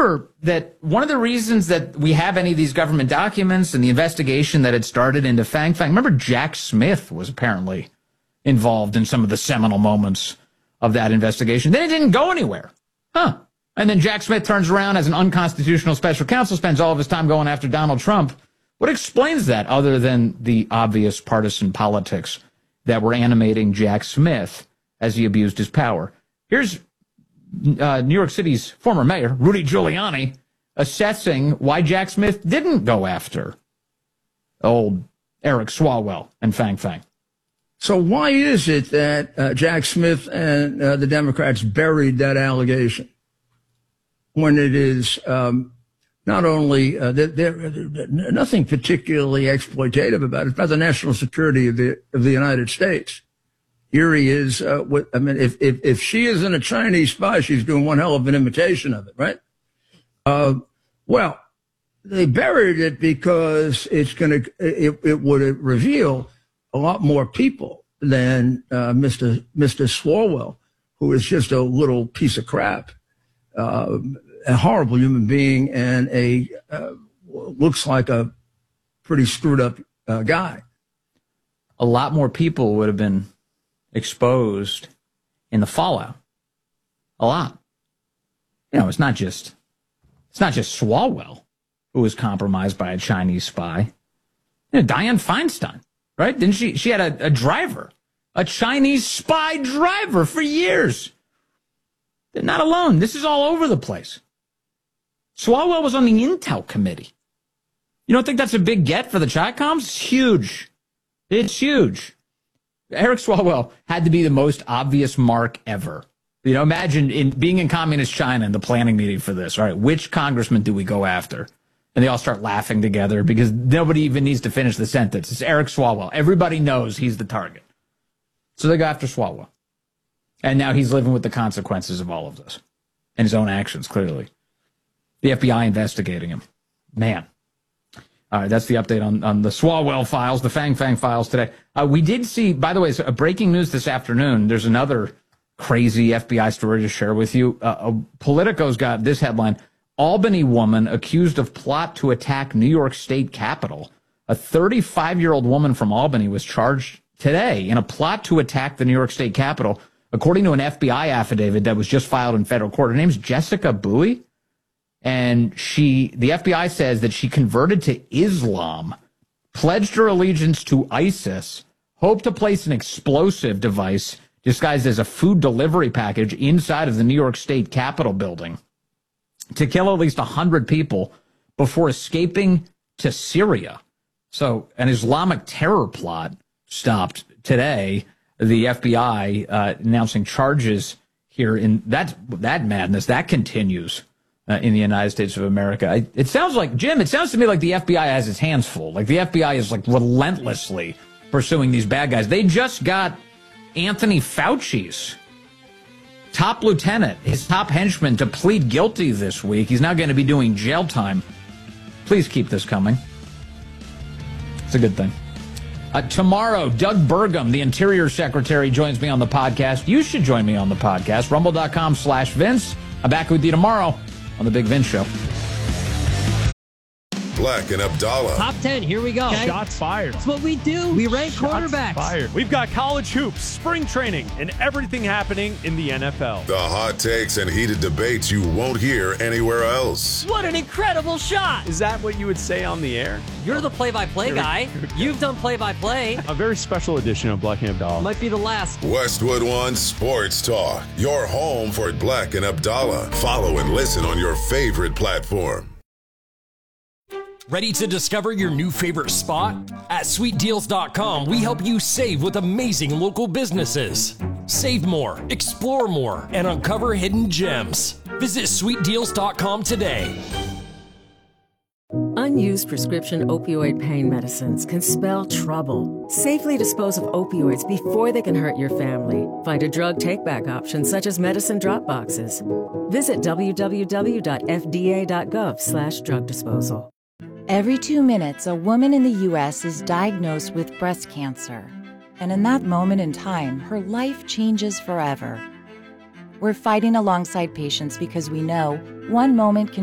remember that one of the reasons that we have any of these government documents and the investigation that had started into Fang Fang, remember Jack Smith was apparently involved in some of the seminal moments of that investigation. Then it didn't go anywhere. And then Jack Smith turns around as an unconstitutional special counsel, spends all of his time going after Donald Trump. What explains that other than the obvious partisan politics that were animating Jack Smith as he abused his power? Here's New York City's former mayor, Rudy Giuliani, assessing why Jack Smith didn't go after old Eric Swalwell and Fang Fang. So why is it that Jack Smith and the Democrats buried that allegation when it is not only nothing particularly exploitative about it, it's about the national security of the United States? Here he is. If she isn't a Chinese spy, she's doing one hell of an imitation of it, right? Well, they buried it because it would reveal a lot more people than Mr. Swalwell, who is just a little piece of crap, a horrible human being, and looks like a pretty screwed up guy. A lot more people would have been exposed in the fallout. A lot. It's not just Swalwell who was compromised by a Chinese spy. Dianne Feinstein, right? Didn't she had a driver, a Chinese spy driver for years. They're not alone. This is all over the place. Swalwell was on the Intel committee. You don't think that's a big get for the Chi-Coms? It's huge. It's huge. Eric Swalwell had to be the most obvious mark ever. Imagine being in communist China in the planning meeting for this. All right, which congressman do we go after? And they all start laughing together because nobody even needs to finish the sentence. It's Eric Swalwell. Everybody knows he's the target. So they go after Swalwell. And now he's living with the consequences of all of this and his own actions, clearly. The FBI investigating him. Man. All right, that's the update on the Swalwell files, the Fang Fang files today. We did see, by the way, breaking news this afternoon. There's another crazy FBI story to share with you. Politico's got this headline: Albany woman accused of plot to attack New York State Capitol. A 35-year-old woman from Albany was charged today in a plot to attack the New York State Capitol, according to an FBI affidavit that was just filed in federal court. Her name's Jessica Bowie. And the FBI says that she converted to Islam, pledged her allegiance to ISIS, hoped to place an explosive device disguised as a food delivery package inside of the New York State Capitol building to kill at least 100 people before escaping to Syria. So an Islamic terror plot stopped today. The FBI announcing charges here in that madness that continues. In the United States of America. It sounds like, Jim, it sounds to me like the FBI has its hands full. Like the FBI is like relentlessly pursuing these bad guys. They just got Anthony Fauci's top lieutenant, his top henchman, to plead guilty this week. He's now going to be doing jail time. Please keep this coming. It's a good thing. Tomorrow, Doug Burgum, the Interior Secretary, joins me on the podcast. You should join me on the podcast, rumble.com/Vince. I'm back with you tomorrow on The Big Vince Show. Black and Abdallah. Top 10, here we go. Okay. Shots fired. That's what we do. We rank quarterbacks. Fired. We've got college hoops, spring training, and everything happening in the NFL. The hot takes and heated debates you won't hear anywhere else. What an incredible shot. Is that what you would say on the air? You're the play-by-play guy. You've done play-by-play. A very special edition of Black and Abdallah. Might be the last. Westwood One Sports Talk. Your home for Black and Abdallah. Follow and listen on your favorite platform. Ready to discover your new favorite spot? At sweetdeals.com, we help you save with amazing local businesses. Save more, explore more, and uncover hidden gems. Visit sweetdeals.com today. Unused prescription opioid pain medicines can spell trouble. Safely dispose of opioids before they can hurt your family. Find a drug take-back option such as medicine drop boxes. Visit www.fda.gov/drug disposal. Every 2 minutes, a woman in the U.S. is diagnosed with breast cancer. And in that moment in time, her life changes forever. We're fighting alongside patients because we know one moment can